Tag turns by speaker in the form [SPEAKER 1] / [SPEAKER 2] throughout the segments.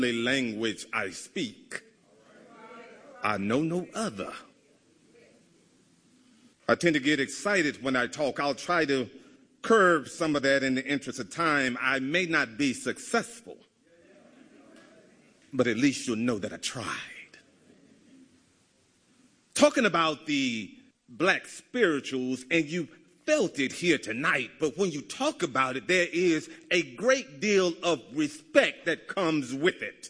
[SPEAKER 1] language I speak. I know no other. I tend to get excited when I talk. I'll try to curb some of that in the interest of time. I may not be successful, but at least you'll know that I tried. Talking about the black spirituals, and you felt it here tonight, but when you talk about it, there is a great deal of respect that comes with it.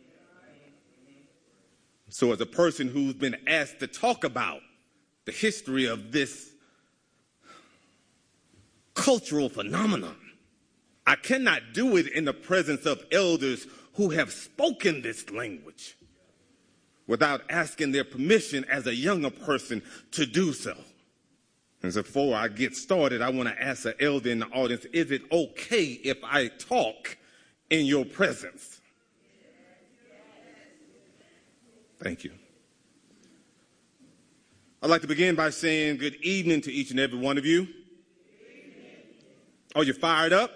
[SPEAKER 1] So as a person who's been asked to talk about the history of this cultural phenomenon, I cannot do it in the presence of elders who have spoken this language without asking their permission as a younger person to do so. And so before I get started, I want to ask an elder in the audience, is it okay if I talk in your presence? Thank you. I'd like to begin by saying good evening to each and every one of you. Are you fired up?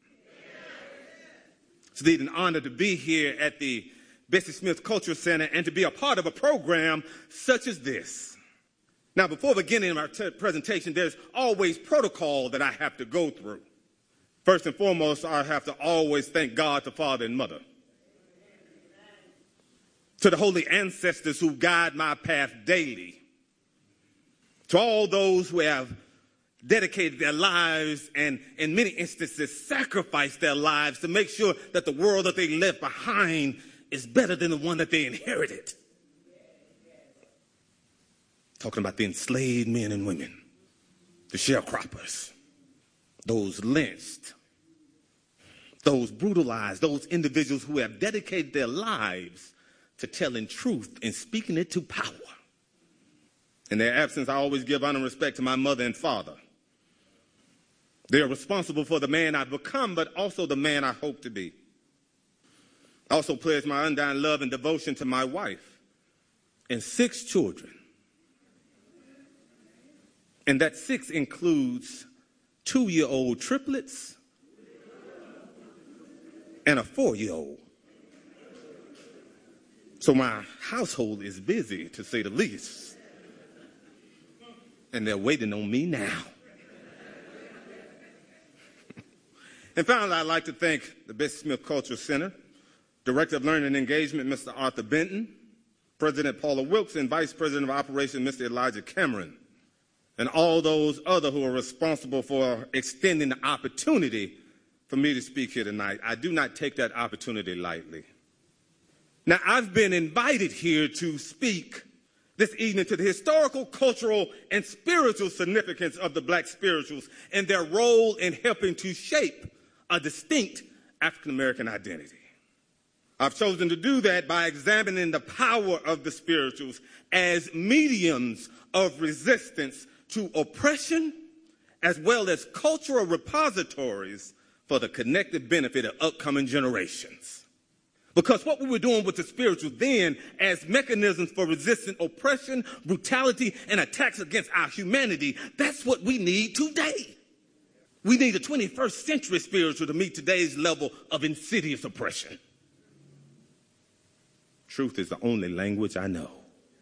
[SPEAKER 1] It's indeed an honor to be here at the Bessie Smith Cultural Center and to be a part of a program such as this. Now, before beginning our presentation, there's always protocol that I have to go through. First and foremost, I have to always thank God, the Father and Mother. To the holy ancestors who guide my path daily. To all those who have dedicated their lives and, in many instances, sacrificed their lives to make sure that the world that they left behind is better than the one that they inherited. Talking about the enslaved men and women, the sharecroppers, those lynched, those brutalized, those individuals who have dedicated their lives to telling truth and speaking it to power. In their absence, I always give honor and respect to my mother and father. They are responsible for the man I've become, but also the man I hope to be. I also pledge my undying love and devotion to my wife and 6 children. And that 6 includes 2-year-old triplets and a 4-year-old. So my household is busy, to say the least. And they're waiting on me now. And finally, I'd like to thank the Bessie Smith Cultural Center, Director of Learning and Engagement, Mr. Arthur Benton, President Paula Wilkes, and Vice President of Operations, Mr. Elijah Cameron, and all those others who are responsible for extending the opportunity for me to speak here tonight. I do not take that opportunity lightly. Now, I've been invited here to speak this evening to the historical, cultural, and spiritual significance of the black spirituals and their role in helping to shape a distinct African-American identity. I've chosen to do that by examining the power of the spirituals as mediums of resistance to oppression, as well as cultural repositories for the collective benefit of upcoming generations. Because what we were doing with the spirituals then as mechanisms for resisting oppression, brutality, and attacks against our humanity, that's what we need today. We need a 21st century spiritual to meet today's level of insidious oppression. Truth is the only language I know.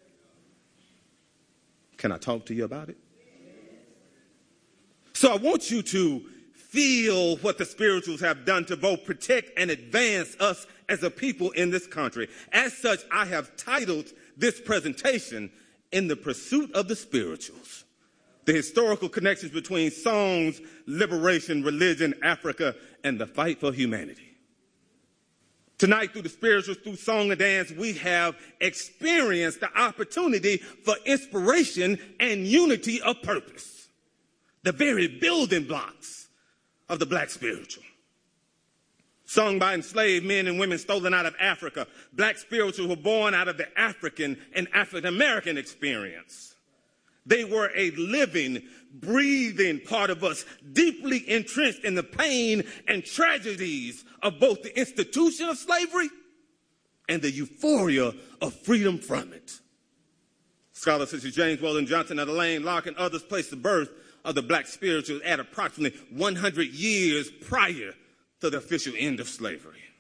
[SPEAKER 1] Can I talk to you about it? So I want you to feel what the spirituals have done to both protect and advance us as a people in this country. As such, I have titled this presentation, In the Pursuit of the Spirituals: The Historical Connections Between Songs, Liberation, Religion, Africa, and the Fight for Humanity. Tonight, through the spirituals, through song and dance, we have experienced the opportunity for inspiration and unity of purpose, the very building blocks of the black spiritual. Sung by enslaved men and women stolen out of Africa, black spirituals were born out of the African and African-American experience. They were a living, breathing part of us, deeply entrenched in the pain and tragedies of both the institution of slavery and the euphoria of freedom from it. Scholars such as James Weldon Johnson, Etta Lane, Locke, and others place the birth of the black spirituals at approximately 100 years prior to the official end of slavery.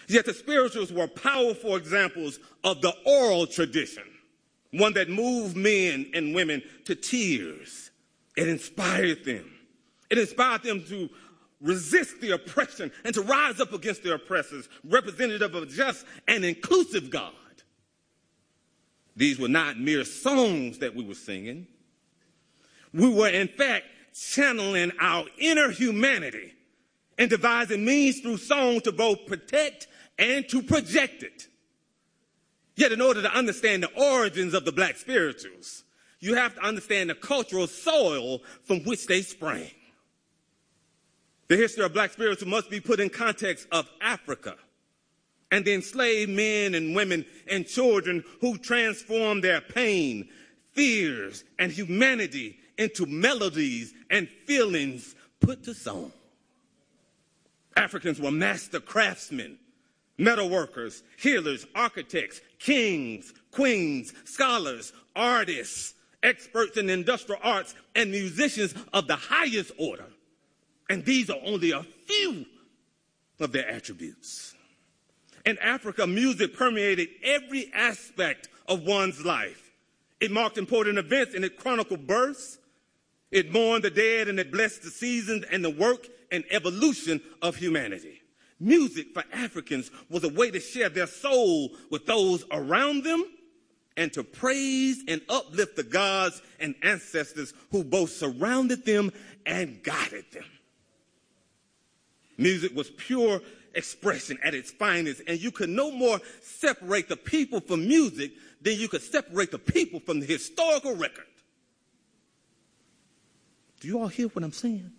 [SPEAKER 1] Yet the spirituals were powerful examples of the oral tradition, one that moved men and women to tears. It inspired them. It inspired them to resist the oppression and to rise up against the oppressors, representative of a just and inclusive God. These were not mere songs that we were singing. We were, in fact, channeling our inner humanity and devising means through song to both protect and to project it. Yet in order to understand the origins of the black spirituals, you have to understand the cultural soil from which they sprang. The history of black spirituals must be put in context of Africa and the enslaved men and women and children who transformed their pain, fears, and humanity into melodies and feelings put to song. Africans were master craftsmen, metal workers, healers, architects, kings, queens, scholars, artists, experts in industrial arts, and musicians of the highest order. And these are only a few of their attributes. In Africa, music permeated every aspect of one's life. It marked important events and it chronicled births. It mourned the dead and it blessed the seasons and the work and evolution of humanity. Music for Africans was a way to share their soul with those around them and to praise and uplift the gods and ancestors who both surrounded them and guided them. Music was pure expression at its finest, and you could no more separate the people from music than you could separate the people from the historical record. Do you all hear what I'm saying?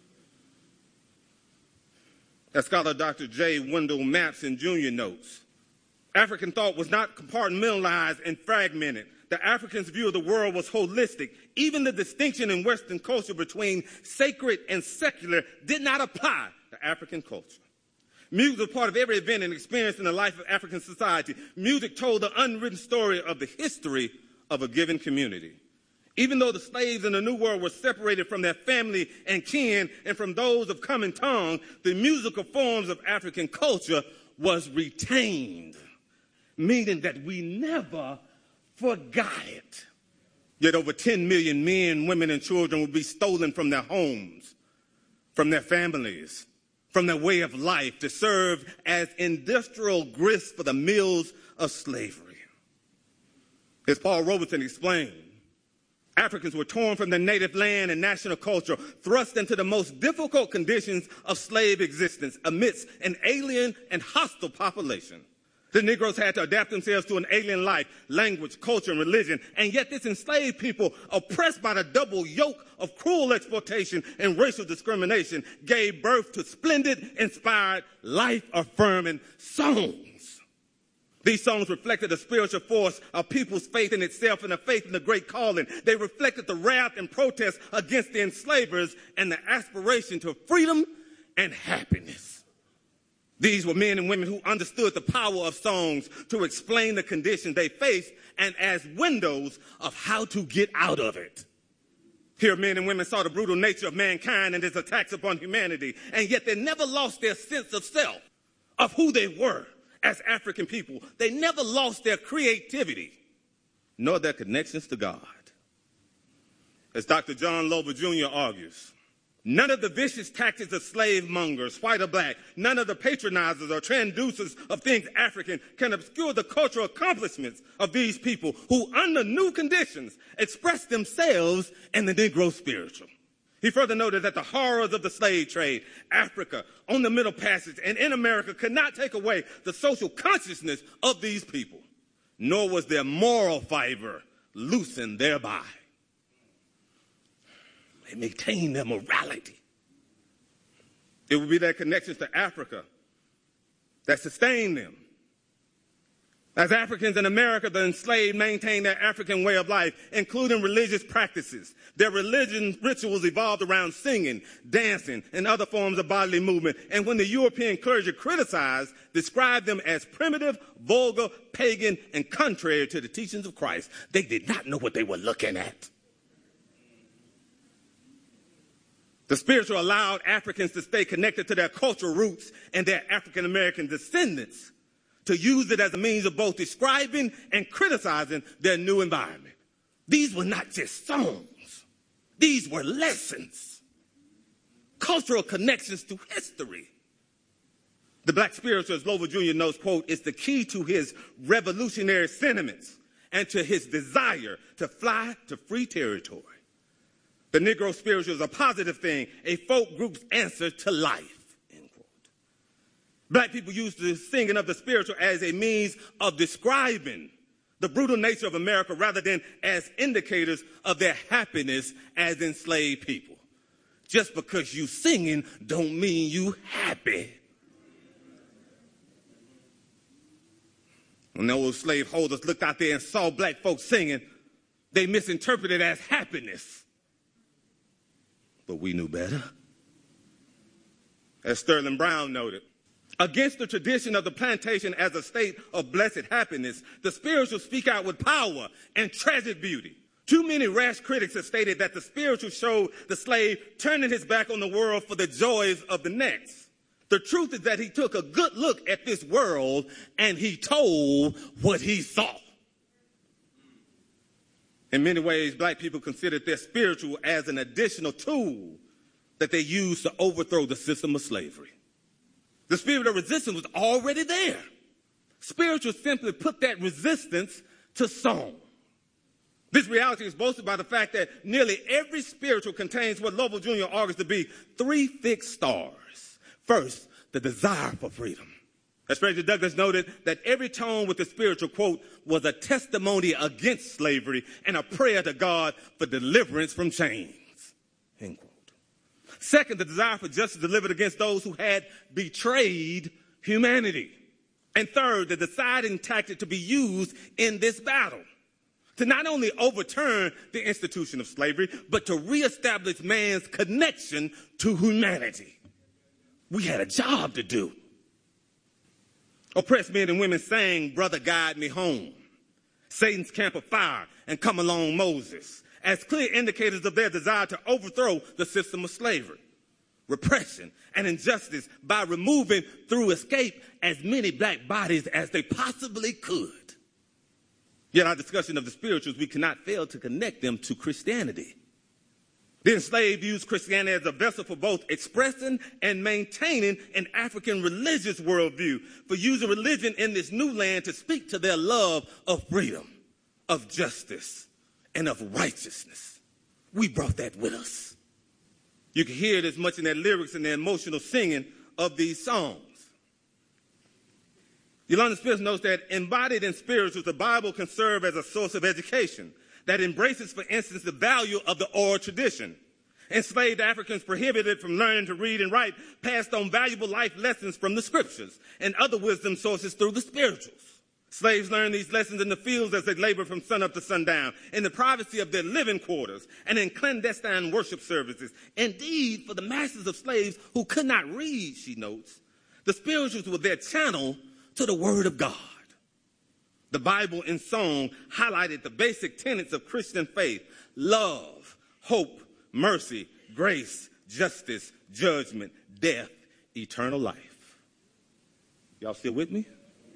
[SPEAKER 1] As scholar Dr. J. Wendell Mappson Jr. notes, African thought was not compartmentalized and fragmented. The Africans' view of the world was holistic. Even the distinction in Western culture between sacred and secular did not apply to African culture. Music was part of every event and experience in the life of African society. Music told the unwritten story of the history of a given community. Even though the slaves in the New World were separated from their family and kin and from those of common tongue, the musical forms of African culture was retained, meaning that we never forgot it. Yet over 10 million men, women, and children would be stolen from their homes, from their families, from their way of life to serve as industrial grist for the mills of slavery. As Paul Robeson explained, Africans were torn from their native land and national culture, thrust into the most difficult conditions of slave existence amidst an alien and hostile population. The Negroes had to adapt themselves to an alien life, language, culture, and religion, and yet this enslaved people, oppressed by the double yoke of cruel exploitation and racial discrimination, gave birth to splendid, inspired, life-affirming songs. These songs reflected the spiritual force of people's faith in itself and the faith in the great calling. They reflected the wrath and protest against the enslavers and the aspiration to freedom and happiness. These were men and women who understood the power of songs to explain the conditions they faced and as windows of how to get out of it. Here, men and women saw the brutal nature of mankind and its attacks upon humanity, and yet they never lost their sense of self, of who they were as African people. They never lost their creativity, nor their connections to God. As Dr. John Lover Jr. argues, none of the vicious tactics of slave mongers, white or black, none of the patronizers or transducers of things African can obscure the cultural accomplishments of these people who, under new conditions, express themselves in the Negro spiritual. He further noted that the horrors of the slave trade, Africa, on the Middle Passage, and in America could not take away the social consciousness of these people, nor was their moral fiber loosened thereby. They maintained their morality. It would be their connections to Africa that sustained them. As Africans in America, the enslaved maintained their African way of life, including religious practices. Their religion rituals evolved around singing, dancing, and other forms of bodily movement. And when the European clergy criticized, described them as primitive, vulgar, pagan, and contrary to the teachings of Christ, they did not know what they were looking at. The spiritual allowed Africans to stay connected to their cultural roots and their African-American descendants, to use it as a means of both describing and criticizing their new environment. These were not just songs. These were lessons, cultural connections to history. The black spiritualist Lovell Jr. knows, quote, "It's the key to his revolutionary sentiments and to his desire to fly to free territory. The Negro spiritual is a positive thing, a folk group's answer to life," end quote. Black people use the singing of the spiritual as a means of describing the brutal nature of America rather than as indicators of their happiness as enslaved people. Just because you singing don't mean you happy. When those slaveholders looked out there and saw black folks singing, they misinterpreted it as happiness. But we knew better. As Sterling Brown noted, against the tradition of the plantation as a state of blessed happiness, the spiritual speak out with power and tragic beauty. Too many rash critics have stated that the spiritual showed the slave turning his back on the world for the joys of the next. The truth is that he took a good look at this world and he told what he saw. In many ways, black people considered their spiritual as an additional tool that they used to overthrow the system of slavery. The spirit of resistance was already there. Spiritual simply put that resistance to song. This reality is boasted by the fact that nearly every spiritual contains what Lovell Jr. argues to be three fixed stars. First, the desire for freedom. As Frederick Douglass noted, that every tone with the spiritual, quote, was a testimony against slavery and a prayer to God for deliverance from chains, end quote. Second, the desire for justice delivered against those who had betrayed humanity. And third, the deciding tactic to be used in this battle, to not only overturn the institution of slavery, but to reestablish man's connection to humanity. We had a job to do. Oppressed men and women sang, "Brother, Guide Me Home," "Satan's Camp of Fire," and "Come Along, Moses," as clear indicators of their desire to overthrow the system of slavery, repression, and injustice by removing through escape as many black bodies as they possibly could. Yet our discussion of the spirituals, we cannot fail to connect them to Christianity. The enslaved used Christianity as a vessel for both expressing and maintaining an African religious worldview, for using religion in this new land to speak to their love of freedom, of justice, and of righteousness. We brought that with us. You can hear it as much in their lyrics and their emotional singing of these songs. Yolanda Spears notes that embodied in spirituals, the Bible can serve as a source of education that embraces, for instance, the value of the oral tradition. Enslaved Africans prohibited from learning to read and write passed on valuable life lessons from the scriptures and other wisdom sources through the spirituals. Slaves learned these lessons in the fields as they labored from sunup to sundown, in the privacy of their living quarters, and in clandestine worship services. Indeed, for the masses of slaves who could not read, she notes, the spirituals were their channel to the Word of God. The Bible in song highlighted the basic tenets of Christian faith: love, hope, mercy, grace, justice, judgment, death, eternal life. Y'all still with me?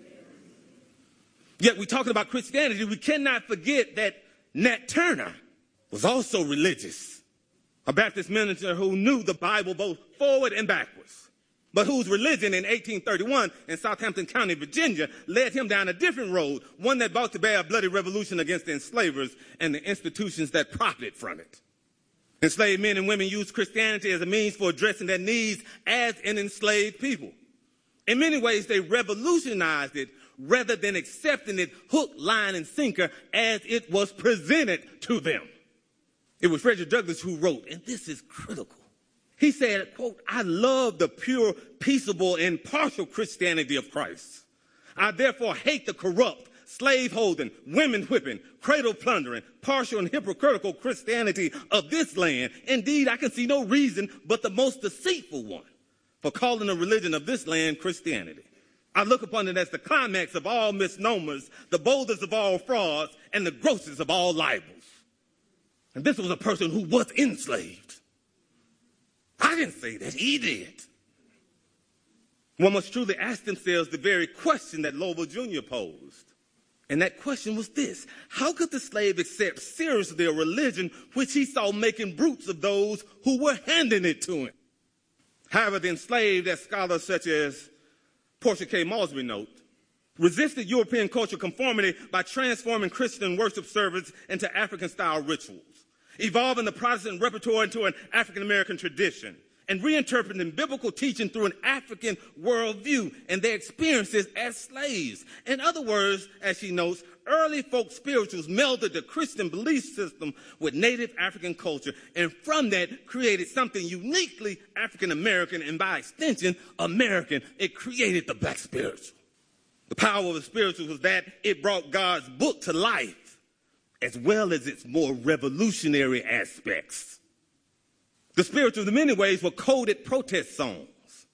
[SPEAKER 1] Yet we're talking about Christianity. We cannot forget that Nat Turner was also religious, a Baptist minister who knew the Bible both forward and backwards, but whose religion in 1831 in Southampton County, Virginia, led him down a different road, one that brought to bear a bloody revolution against the enslavers and the institutions that profited from it. Enslaved men and women used Christianity as a means for addressing their needs as an enslaved people. In many ways, they revolutionized it rather than accepting it hook, line, and sinker as it was presented to them. It was Frederick Douglass who wrote, and this is critical. He said, quote, "I love the pure, peaceable, and partial Christianity of Christ. I therefore hate the corrupt, slave-holding, women-whipping, cradle-plundering, partial and hypocritical Christianity of this land. Indeed, I can see no reason but the most deceitful one for calling the religion of this land Christianity. I look upon it as the climax of all misnomers, the boldest of all frauds, and the grossest of all libels." And this was a person who was enslaved. I didn't say that. He did. One must truly ask themselves the very question that Lowell Jr. posed. And that question was this: how could the slave accept seriously a religion which he saw making brutes of those who were handing it to him? However, the enslaved, as scholars such as Portia K. Mosby note, resisted European cultural conformity by transforming Christian worship service into African-style rituals, evolving the Protestant repertoire into an African-American tradition, and reinterpreting biblical teaching through an African worldview and their experiences as slaves. In other words, as she notes, early folk spirituals melded the Christian belief system with native African culture, and from that created something uniquely African-American, and by extension, American. It created the black spiritual. The power of the spiritual was that it brought God's book to life, as well as its more revolutionary aspects. The spirituals, in many ways, were coded protest songs.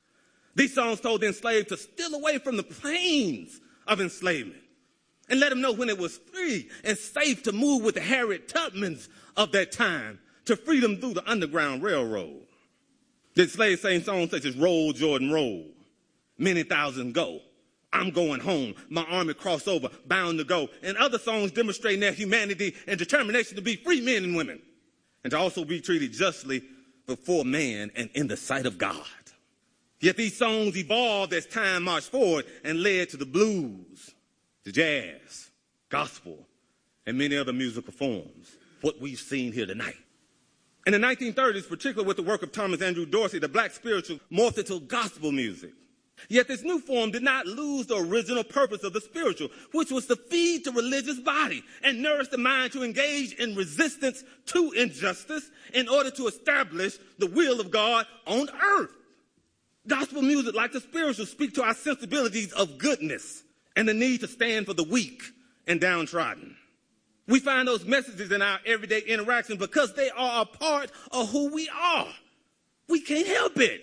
[SPEAKER 1] These songs told the enslaved to steal away from the plains of enslavement and let them know when it was free and safe to move with the Harriet Tubmans of that time to freedom through the Underground Railroad. The enslaved sang songs such as Roll, Jordan, Roll, Many Thousand Go, I'm Going Home, My Army Crossed Over, Bound to Go, and other songs demonstrating their humanity and determination to be free men and women and to also be treated justly before man and in the sight of God. Yet these songs evolved as time marched forward and led to the blues, the jazz, gospel, and many other musical forms, what we've seen here tonight. In the 1930s, particularly with the work of Thomas Andrew Dorsey, the black spiritual morphed into gospel music. Yet this new form did not lose the original purpose of the spiritual, which was to feed the religious body and nourish the mind to engage in resistance to injustice in order to establish the will of God on earth. Gospel music, like the spiritual, speak to our sensibilities of goodness and the need to stand for the weak and downtrodden. We find those messages in our everyday interactions because they are a part of who we are. We can't help it.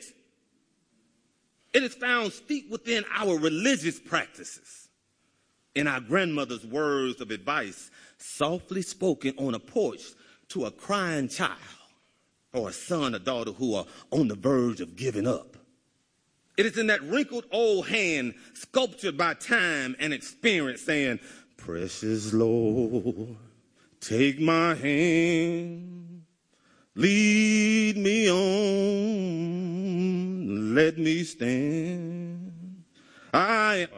[SPEAKER 1] It is found steeped within our religious practices, in our grandmother's words of advice, softly spoken on a porch to a crying child or a son or daughter who are on the verge of giving up. It is in that wrinkled old hand sculptured by time and experience saying, "Precious Lord, take my hand, lead me on, let me stand. Okay.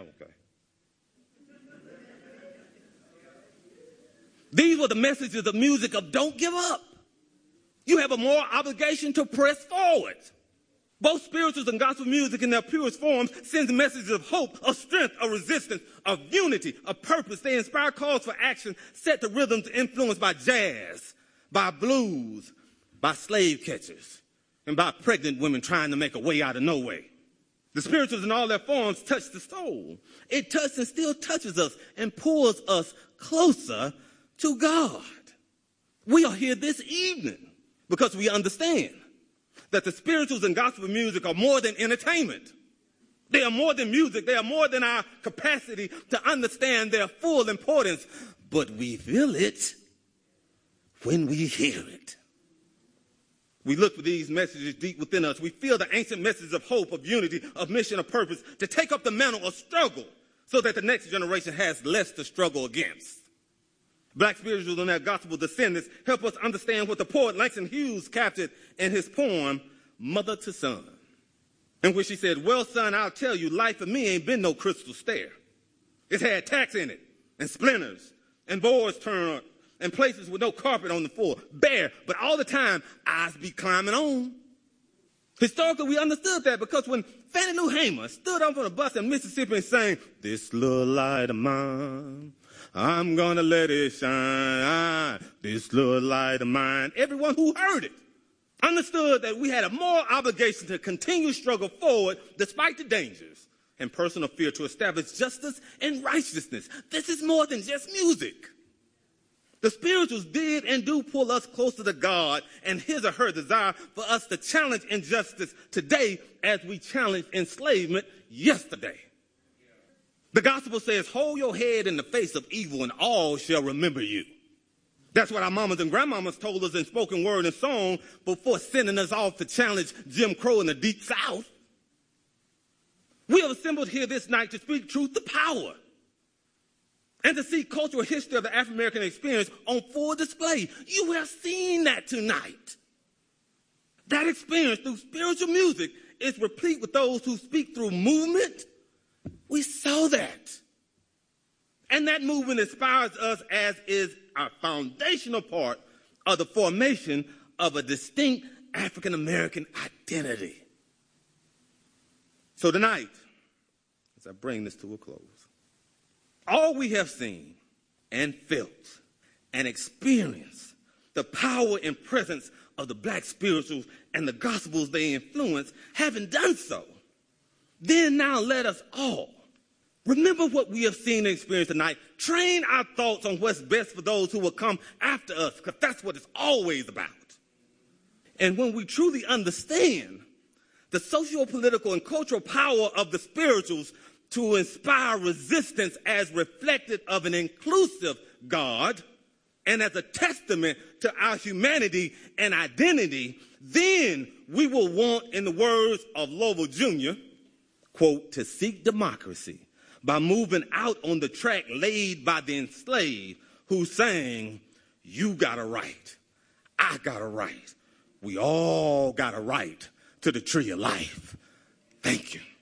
[SPEAKER 1] These were the messages of music of don't give up. You have a moral obligation to press forward. Both spirituals and gospel music in their purest forms sends messages of hope, of strength, of resistance, of unity, of purpose. They inspire calls for action set to rhythms influenced by jazz, by blues, by slave catchers, and by pregnant women trying to make a way out of no way. The spirituals in all their forms touch the soul. It touched and still touches us and pulls us closer to God. We are here this evening because we understand that the spirituals and gospel music are more than entertainment. They are more than music. They are more than our capacity to understand their full importance. But we feel it when we hear it. We look for these messages deep within us. We feel the ancient messages of hope, of unity, of mission, of purpose, to take up the mantle of struggle so that the next generation has less to struggle against. Black spirituals and their gospel descendants help us understand what the poet Langston Hughes captured in his poem, Mother to Son, in which he said, "Well, son, I'll tell you, life for me ain't been no crystal stair. It's had tacks in it and splinters and boards turned up and places with no carpet on the floor, bare, but all the time, eyes be climbing on." Historically, we understood that because when Fannie Lou Hamer stood up on a bus in Mississippi and sang, "This little light of mine, I'm gonna let it shine, this little light of mine," everyone who heard it understood that we had a moral obligation to continue struggle forward despite the dangers and personal fear to establish justice and righteousness. This is more than just music. The spirituals did and do pull us closer to God and his or her desire for us to challenge injustice today as we challenged enslavement yesterday. The gospel says, "Hold your head in the face of evil and all shall remember you." That's what our mamas and grandmamas told us in spoken word and song before sending us off to challenge Jim Crow in the Deep South. We have assembled here this night to speak truth to power and to see cultural history of the African-American experience on full display. You have seen that tonight. That experience through spiritual music is replete with those who speak through movement. We saw that. And that movement inspires us, as is our foundational part of the formation of a distinct African-American identity. So tonight, as I bring this to a close, all we have seen and felt and experienced the power and presence of the black spirituals and the gospels they influence, having done so, then now let us all remember what we have seen and experienced tonight. Train our thoughts on what's best for those who will come after us, because that's what it's always about. And when we truly understand the socio-political and cultural power of the spirituals to inspire resistance as reflected of an inclusive God and as a testament to our humanity and identity, then we will want, in the words of Lovell Jr., quote, to seek democracy by moving out on the track laid by the enslaved who sang, you got a right, I got a right, we all got a right to the tree of life. Thank you.